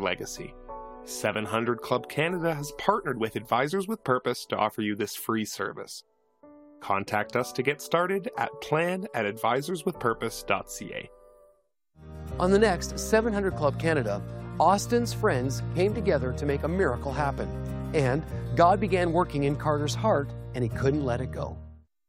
legacy. 700 Club Canada has partnered with Advisors with Purpose to offer you this free service. Contact us to get started at plan@advisorswithpurpose.ca. On the next 700 Club Canada, Austin's friends came together to make a miracle happen. And God began working in Carter's heart, and he couldn't let it go.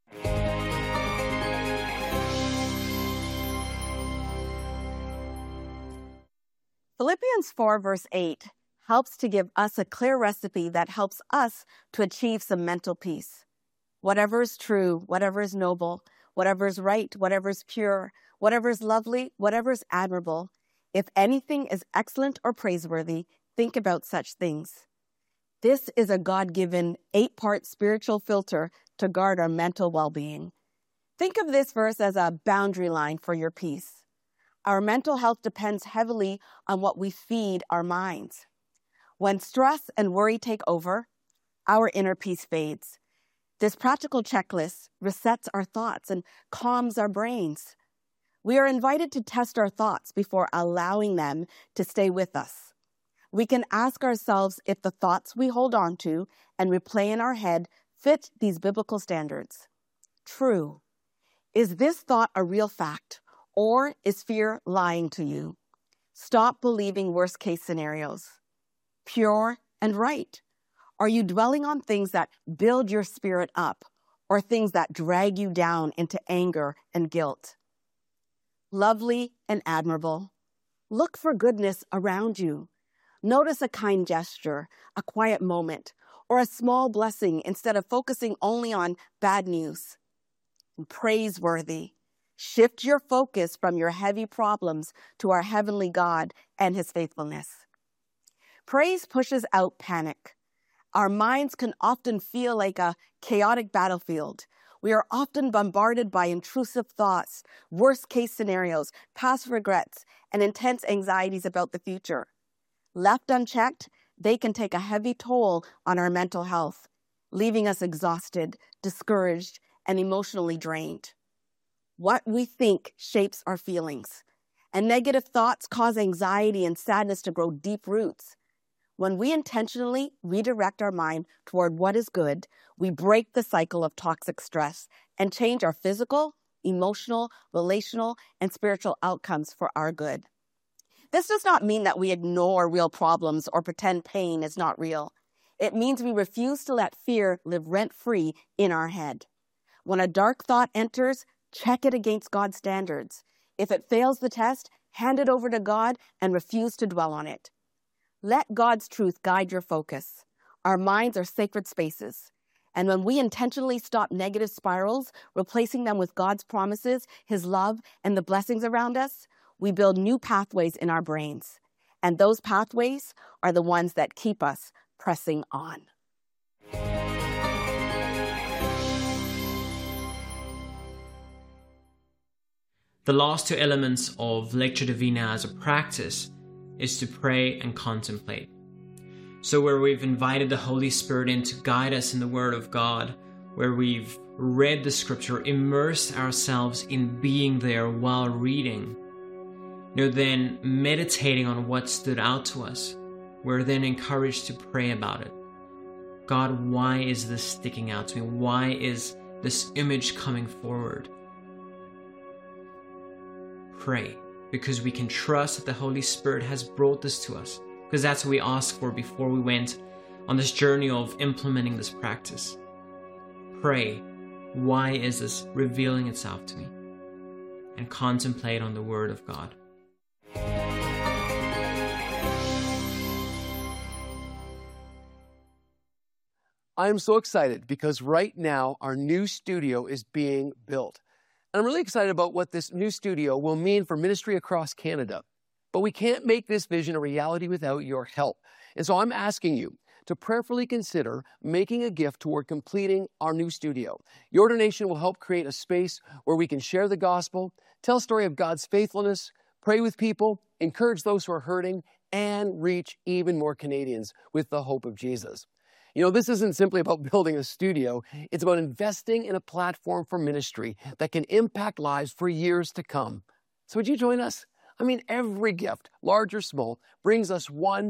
Philippians 4 verse 8 helps to give us a clear recipe that helps us to achieve some mental peace. Whatever is true, whatever is noble, whatever is right, whatever is pure, whatever is lovely, whatever is admirable, if anything is excellent or praiseworthy, think about such things. This is a God-given 8-part spiritual filter to guard our mental well-being. Think of this verse as a boundary line for your peace. Our mental health depends heavily on what we feed our minds. When stress and worry take over, our inner peace fades. This practical checklist resets our thoughts and calms our brains. We are invited to test our thoughts before allowing them to stay with us. We can ask ourselves if the thoughts we hold on to and replay in our head fit these biblical standards. True. Is this thought a real fact? Or is fear lying to you? Stop believing worst-case scenarios. Pure and right. Are you dwelling on things that build your spirit up or things that drag you down into anger and guilt? Lovely and admirable. Look for goodness around you. Notice a kind gesture, a quiet moment, or a small blessing instead of focusing only on bad news. Praiseworthy. Shift your focus from your heavy problems to our heavenly God and his faithfulness. Praise pushes out panic. Our minds can often feel like a chaotic battlefield. We are often bombarded by intrusive thoughts, worst-case scenarios, past regrets, and intense anxieties about the future. Left unchecked, they can take a heavy toll on our mental health, leaving us exhausted, discouraged, and emotionally drained. What we think shapes our feelings, and negative thoughts cause anxiety and sadness to grow deep roots. When we intentionally redirect our mind toward what is good, we break the cycle of toxic stress and change our physical, emotional, relational, and spiritual outcomes for our good. This does not mean that we ignore real problems or pretend pain is not real. It means we refuse to let fear live rent-free in our head. When a dark thought enters, check it against God's standards. If it fails the test, hand it over to God and refuse to dwell on it. Let God's truth guide your focus. Our minds are sacred spaces. And when we intentionally stop negative spirals, replacing them with God's promises, his love, and the blessings around us, we build new pathways in our brains. And those pathways are the ones that keep us pressing on. The last two elements of Lectio Divina as a practice is to pray and contemplate. So where we've invited the Holy Spirit in to guide us in the Word of God, where we've read the Scripture, immersed ourselves in being there while reading, then meditating on what stood out to us, we're then encouraged to pray about it. God, why is this sticking out to me? Why is this image coming forward? Pray, because we can trust that the Holy Spirit has brought this to us, because that's what we asked for before we went on this journey of implementing this practice. Pray, why is this revealing itself to me? And contemplate on the Word of God. I'm so excited because right now our new studio is being built. And I'm really excited about what this new studio will mean for ministry across Canada. But we can't make this vision a reality without your help. And so I'm asking you to prayerfully consider making a gift toward completing our new studio. Your donation will help create a space where we can share the gospel, tell a story of God's faithfulness, pray with people, encourage those who are hurting, and reach even more Canadians with the hope of Jesus. This isn't simply about building a studio. It's about investing in a platform for ministry that can impact lives for years to come. So would you join us? Every gift, large or small, brings us one